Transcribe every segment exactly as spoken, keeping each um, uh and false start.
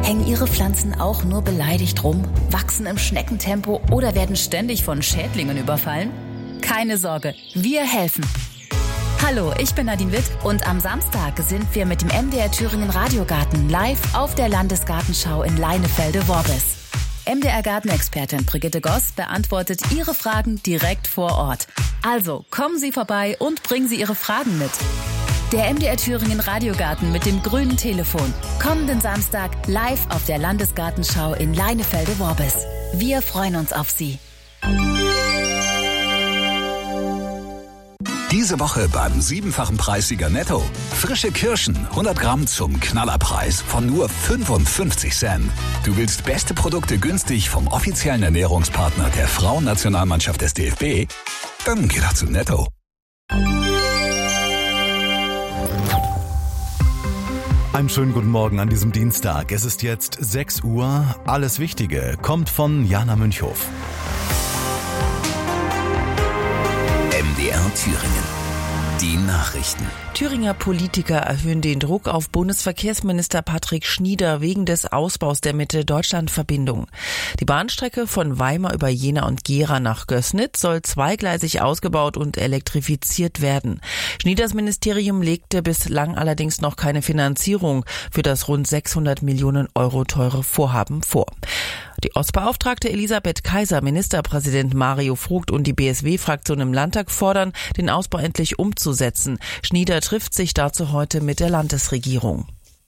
Hängen Ihre Pflanzen auch nur beleidigt rum, wachsen im Schneckentempo oder werden ständig von Schädlingen überfallen? Keine Sorge, wir helfen. Hallo, ich bin Nadine Witt und am Samstag sind wir mit dem M D R Thüringen Radiogarten live auf der Landesgartenschau in Leinefelde-Worbis. M D R-Gartenexpertin Brigitte Goss beantwortet Ihre Fragen direkt vor Ort. Also kommen Sie vorbei und bringen Sie Ihre Fragen mit. Der M D R Thüringen Radiogarten mit dem grünen Telefon. Kommenden Samstag live auf der Landesgartenschau in Leinefelde-Worbis. Wir freuen uns auf Sie. Diese Woche beim siebenfachen Preissieger Netto. Frische Kirschen, hundert Gramm zum Knallerpreis von nur fünfundfünfzig Cent. Du willst beste Produkte günstig vom offiziellen Ernährungspartner der Frauennationalmannschaft des D F B? Dann geh doch zu Netto. Einen schönen guten Morgen an diesem Dienstag. Es ist jetzt sechs Uhr. Alles Wichtige kommt von Jana Münchhof. M D R Thüringen. Die Nachrichten. Thüringer Politiker erhöhen den Druck auf Bundesverkehrsminister Patrick Schnieder wegen des Ausbaus der Mitte-Deutschland-Verbindung. Die Bahnstrecke von Weimar über Jena und Gera nach Gößnitz soll zweigleisig ausgebaut und elektrifiziert werden. Schnieders Ministerium legte bislang allerdings noch keine Finanzierung für das rund sechshundert Millionen Euro teure Vorhaben vor. Die Ostbeauftragte Elisabeth Kaiser, Ministerpräsident Mario Vogt und die B S W-Fraktion im Landtag fordern, den Ausbau endlich umzusetzen. Schnieder trifft sich dazu heute mit der Landesregierung.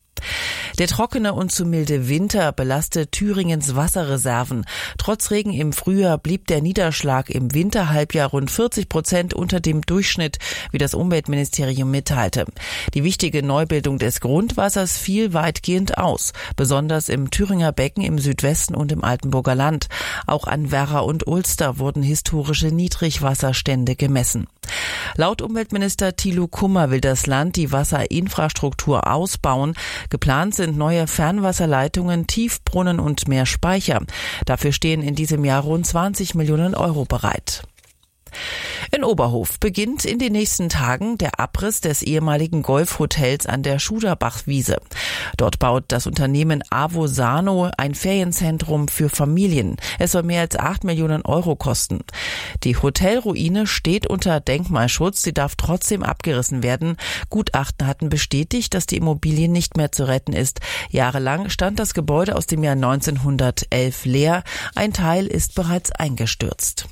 Der trockene und zu milde Winter belastet Thüringens Wasserreserven. Trotz Regen im Frühjahr blieb der Niederschlag im Winterhalbjahr rund vierzig Prozent unter dem Durchschnitt, wie das Umweltministerium mitteilte. Die wichtige Neubildung des Grundwassers fiel weitgehend aus, besonders im Thüringer Becken im Südwesten und im Altenburger Land. Auch an Werra und Ulster wurden historische Niedrigwasserstände gemessen. Laut Umweltminister Thilo Kummer will das Land die Wasserinfrastruktur ausbauen. Geplant sind neue Fernwasserleitungen, Tiefbrunnen und mehr Speicher. Dafür stehen in diesem Jahr rund zwanzig Millionen Euro bereit. In Oberhof beginnt in den nächsten Tagen der Abriss des ehemaligen Golfhotels an der Schuderbachwiese. Dort baut das Unternehmen Avosano ein Ferienzentrum für Familien. Es soll mehr als acht Millionen Euro kosten. Die Hotelruine steht unter Denkmalschutz, sie darf trotzdem abgerissen werden. Gutachten hatten bestätigt, dass die Immobilie nicht mehr zu retten ist. Jahrelang stand das Gebäude aus dem Jahr neunzehnhundertelf leer. Ein Teil ist bereits eingestürzt.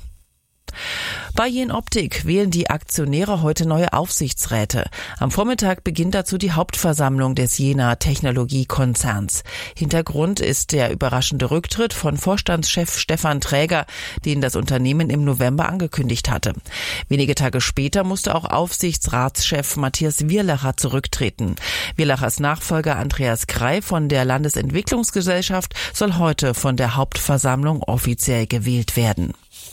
Bei Jenoptik wählen die Aktionäre heute neue Aufsichtsräte. Am Vormittag beginnt dazu die Hauptversammlung des Jena Technologiekonzerns. Hintergrund ist der überraschende Rücktritt von Vorstandschef Stefan Träger, den das Unternehmen im November angekündigt hatte. Wenige Tage später musste auch Aufsichtsratschef Matthias Wierlacher zurücktreten. Wierlachers Nachfolger Andreas Krei von der Landesentwicklungsgesellschaft soll heute von der Hauptversammlung offiziell gewählt werden.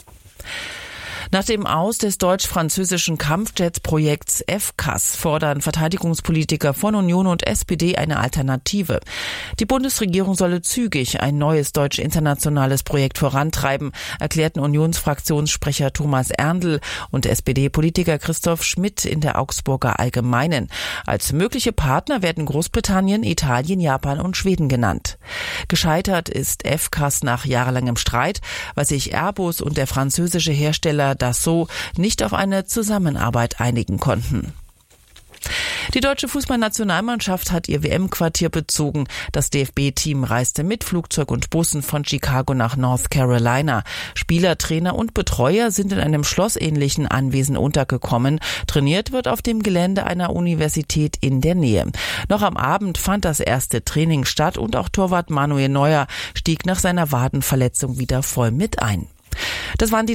Nach dem Aus des deutsch-französischen Kampfjets-Projekts F C A S fordern Verteidigungspolitiker von Union und S P D eine Alternative. Die Bundesregierung solle zügig ein neues deutsch-internationales Projekt vorantreiben, erklärten Unionsfraktionssprecher Thomas Erndl und S P D-Politiker Christoph Schmidt in der Augsburger Allgemeinen. Als mögliche Partner werden Großbritannien, Italien, Japan und Schweden genannt. Gescheitert ist F C A S nach jahrelangem Streit, weil sich Airbus und der französische Hersteller Dassault nicht auf eine Zusammenarbeit einigen konnten. Die deutsche Fußballnationalmannschaft hat ihr W M-Quartier bezogen. Das D F B-Team reiste mit Flugzeug und Bussen von Chicago nach North Carolina. Spieler, Trainer und Betreuer sind in einem schlossähnlichen Anwesen untergekommen. Trainiert wird auf dem Gelände einer Universität in der Nähe. Noch am Abend fand das erste Training statt und auch Torwart Manuel Neuer stieg nach seiner Wadenverletzung wieder voll mit ein. Das waren die